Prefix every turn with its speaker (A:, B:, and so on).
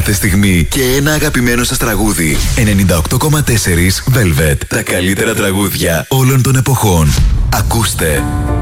A: κάθε στιγμή και ένα αγαπημένο σας τραγούδι. 98,4 Velvet. Τα καλύτερα τραγούδια όλων των εποχών. Ακούστε.